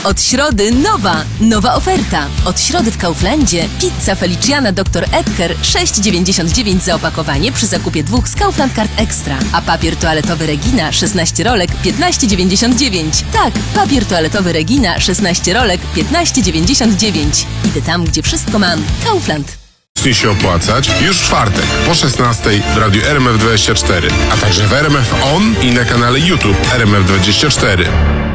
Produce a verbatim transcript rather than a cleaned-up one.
Od środy nowa, nowa oferta. Od środy w Kauflandzie pizza Feliciana doktor Edgar sześć dziewięćdziesiąt dziewięć za opakowanie przy zakupie dwóch z Kaufland Card Extra. A papier toaletowy Regina szesnaście rolek piętnaście dziewięćdziesiąt dziewięć. Tak, papier toaletowy Regina szesnaście rolek piętnaście dziewięćdziesiąt dziewięć. Idę tam, gdzie wszystko mam. Kaufland. Zacznie się opłacać już w czwartek po szesnastej w radiu R M F dwadzieścia cztery, a także w R M F On i na kanale YouTube R M F dwadzieścia cztery.